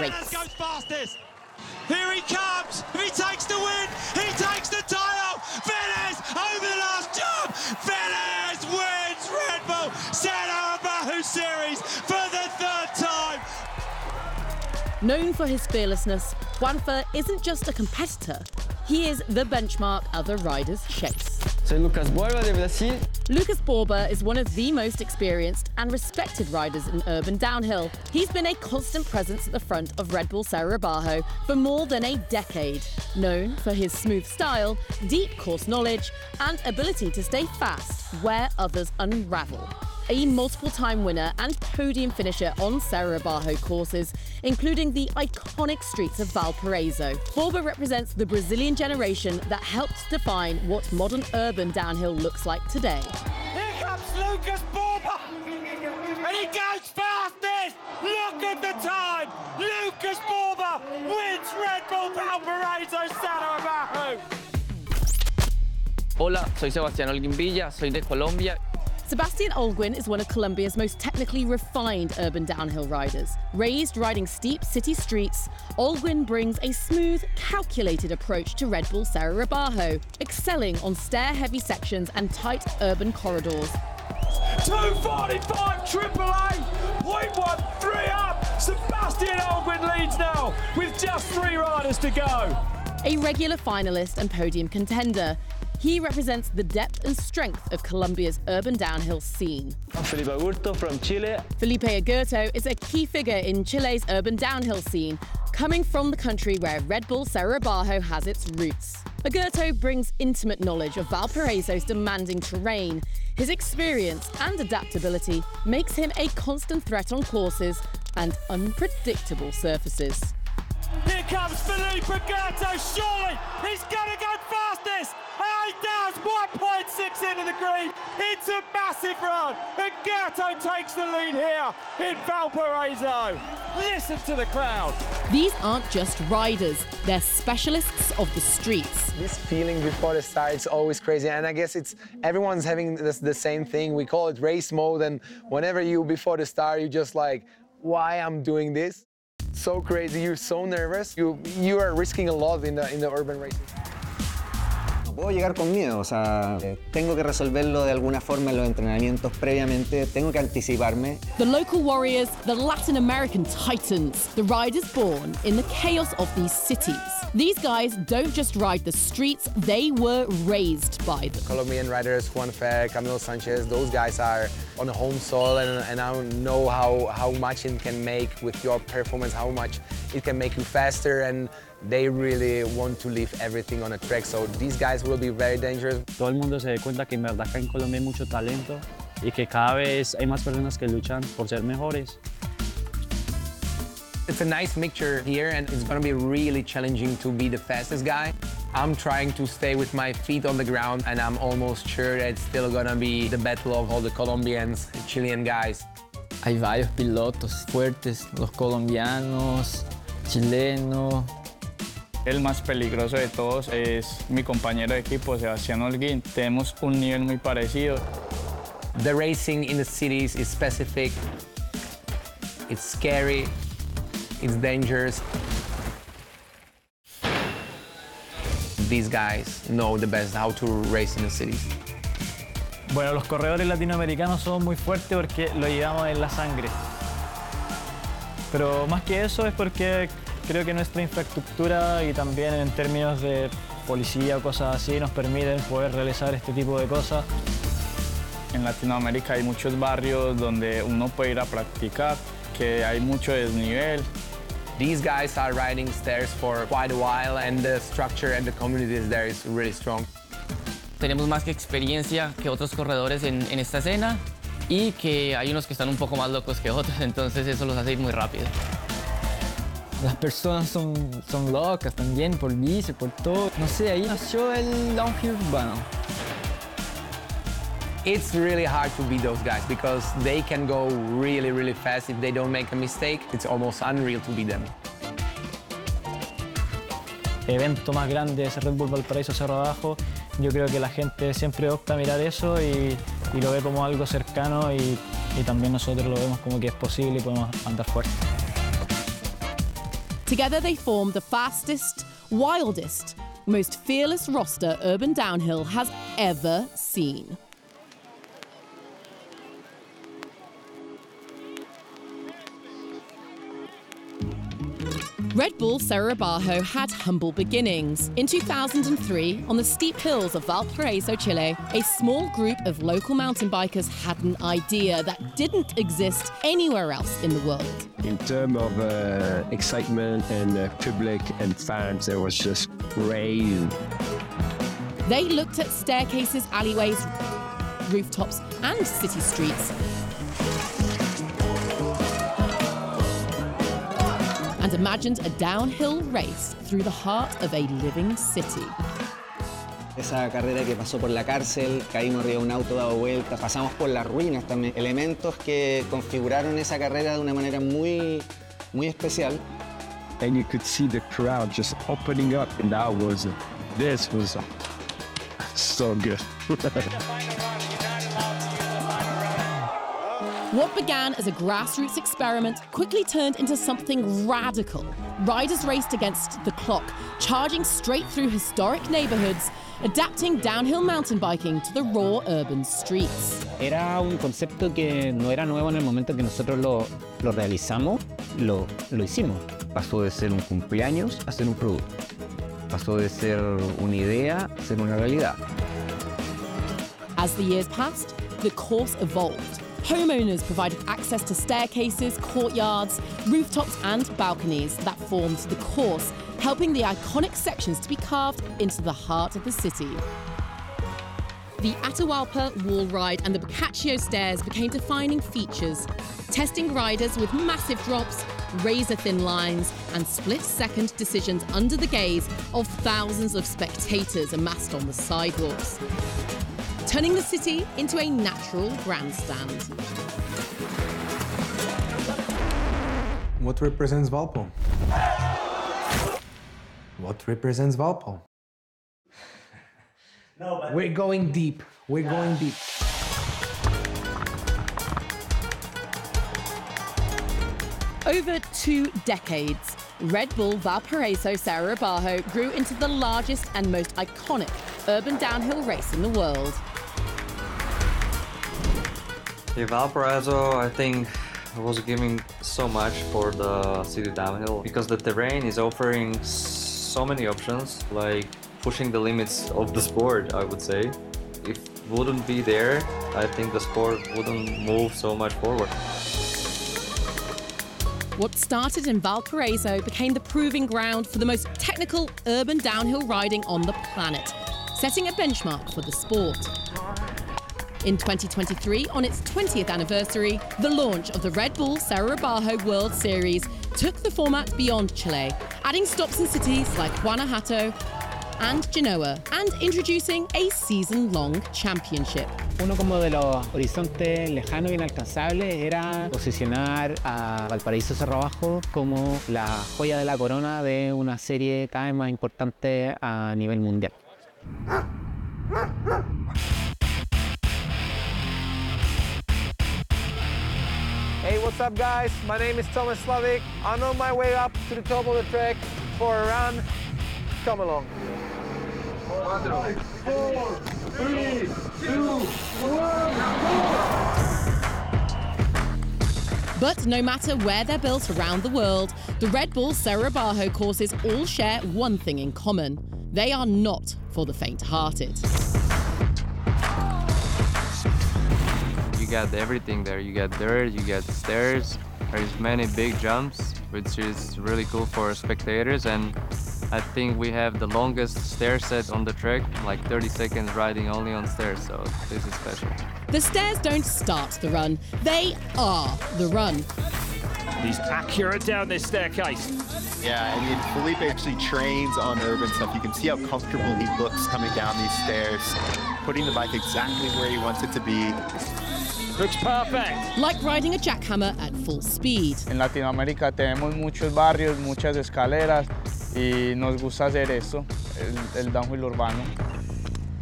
race. Goes fastest. Here he comes. If he takes the win, he takes the title. Vélez over the last jump. Vélez wins Red Bull Sarawak Series for the third time. Known for his fearlessness, Juanfer isn't just a competitor. He is the benchmark other riders chase. Soy Lucas Borba de Brasil. Lucas Borba is one of the most experienced and respected riders in urban downhill. He's been a constant presence at the front of Red Bull Serra Bajo for more than a decade. Known for his smooth style, deep course knowledge, and ability to stay fast where others unravel. A multiple-time winner and podium finisher on Serra Bajo courses, including the iconic streets of Valparaiso. Borba represents the Brazilian generation that helped define what modern urban downhill looks like today. Here comes Lucas Borba, and he goes fastest. Look at the time. Lucas Borba wins Red Bull Valparaiso Sarawak. Hola, soy Sebastián Holguín Villa, soy de Colombia. Sebastián Holguín is one of Colombia's most technically refined urban downhill riders. Raised riding steep city streets, Holguín brings a smooth, calculated approach to Red Bull Serra Bajo, excelling on stair-heavy sections and tight urban corridors. 2:45 AAA, 0.13 up. Sebastián Holguín leads now with just 3 riders to go. A regular finalist and podium contender, he represents the depth and strength of Colombia's urban downhill scene. I'm Felipe Agurto from Chile. Felipe Agurto is a key figure in Chile's urban downhill scene, coming from the country where Red Bull Serra Bajo has its roots. Agurto brings intimate knowledge of Valparaiso's demanding terrain. His experience and adaptability makes him a constant threat on courses and unpredictable surfaces. Here comes Felipe Agurto, surely he's gonna go fastest. He does 1.6 into the green. It's a massive run. Agurto takes the lead here in Valparaiso. Listen to the crowd. These aren't just riders, they're specialists of the streets. This feeling before the start is always crazy, and I guess everyone's having the same thing. We call it race mode, and whenever you before the start, you're just like, why I'm doing this? So crazy, you're so nervous. You are risking a lot in the urban racing. Puedo llegar con miedo, o sea, tengo que resolverlo de alguna forma en los entrenamientos previamente, tengo que anticiparme. The local warriors, the Latin American titans, the riders born in the chaos of these cities. These guys don't just ride the streets, they were raised by them. Colombian riders, Juanfer, Camilo Sanchez, those guys are on the home soil, and I know how much it can make with your performance, how much it can make you faster, and they really want to leave everything on a track, so these guys will be very dangerous. Todo el mundo se da cuenta que en verdad acá en Colombia hay mucho talento y que cada vez hay más personas que luchan por ser mejores. It's a nice mixture here, and it's going to be really challenging to be the fastest guy. I'm trying to stay with my feet on the ground, and I'm almost sure that it's still going to be the battle of all the Colombians, Chilean guys. Hay varios pilotos fuertes, los colombianos, chilenos. El más peligroso de todos es mi compañero de equipo, Sebastián Holguín. Tenemos un nivel muy parecido. The racing in the cities is specific, it's scary, it's dangerous. These guys know the best how to race in the cities. Bueno, los corredores latinoamericanos son muy fuertes porque lo llevamos en la sangre. Pero más que eso es porque creo que nuestra infraestructura y también en términos de policía o cosas así nos permiten poder realizar este tipo de cosas. En Latinoamérica hay muchos barrios donde uno puede ir a practicar, que hay mucho desnivel. These guys are riding stairs for quite a while, and the structure and the community there is really strong. Tenemos más que experiencia que otros corredores en esta escena y que hay unos que están un poco más locos que otros, entonces eso los hace ir muy rápido. Las personas son locas también por bici, por todo. No sé, ahí nació el downhill urbano. It's really hard to beat those guys because they can go really, really fast. If they don't make a mistake, it's almost unreal to beat them. El evento más grande es Red Bull Valparaiso Cerro Abajo. Yo creo que la gente siempre opta a mirar eso y lo ve como algo cercano y también nosotros lo vemos como que es posible y podemos andar fuerte. Together they form the fastest, wildest, most fearless roster urban downhill has ever seen. Red Bull Cerro had humble beginnings. In 2003, on the steep hills of Valparaiso, Chile, a small group of local mountain bikers had an idea that didn't exist anywhere else in the world. In terms of excitement and public and fans, it was just great. They looked at staircases, alleyways, rooftops, and city streets, and imagined a downhill race through the heart of a living city. Esa carrera que pasó por la cárcel, caímos arriba de un auto dado vuelta, pasamos por las ruinas también. Elementos que configuraron esa carrera de una manera muy especial. And you could see the crowd just opening up, and this was so good. What began as a grassroots experiment quickly turned into something radical. Riders raced against the clock, charging straight through historic neighborhoods, adapting downhill mountain biking to the raw urban streets. Era un concepto que no era nuevo en el momento que nosotros lo realizamos, lo hicimos. Pasó de ser un cumpleaños a ser un producto. Pasó de ser una idea a ser una realidad. As the years passed, the course evolved. Homeowners provided access to staircases, courtyards, rooftops and balconies that formed the course, helping the iconic sections to be carved into the heart of the city. The Atahualpa wall ride and the Boccaccio stairs became defining features, testing riders with massive drops, razor-thin lines and split-second decisions under the gaze of thousands of spectators amassed on the sidewalks, turning the city into a natural grandstand. What represents Valpo? What represents Valpo? We're going deep. We're going deep. Over 2 decades, Red Bull Valparaiso Cerro grew into the largest and most iconic urban downhill race in the world. Yeah, Valparaiso, I think, was giving so much for the city downhill because the terrain is offering so many options, like pushing the limits of the sport, I would say. If it wouldn't be there, I think the sport wouldn't move so much forward. What started in Valparaiso became the proving ground for the most technical urban downhill riding on the planet, setting a benchmark for the sport. In 2023, on its 20th anniversary, the launch of the Red Bull Cerro World Series took the format beyond Chile, adding stops in cities like Guanajuato and Genoa, and introducing a season-long championship. Uno como de los horizontes lejanos e inalcanzables era posicionar a Valparaíso Cerro Bajo como la joya de la corona de una serie cada vez más importante a nivel mundial. Hey, what's up guys? My name is Thomas Slavik. I'm on my way up to the top of the trek for a run. Come along. 4, 3, 2, 1, But no matter where they're built around the world, the Red Bull Cerro courses all share one thing in common. They are not for the faint-hearted. You got everything there. You got dirt, you got stairs, there's many big jumps, which is really cool for spectators, and I think we have the longest stair set on the track, like 30 seconds riding only on stairs, so this is special. The stairs don't start the run, they are the run. He's accurate down this staircase. Yeah, I mean, Felipe actually trains on urban stuff. You can see how comfortable he looks coming down these stairs, putting the bike exactly where he wants it to be. Looks perfect. Like riding a jackhammer at full speed. En Latinoamérica tenemos muchos barrios, muchas escaleras y nos gusta hacer eso, el downhill urbano.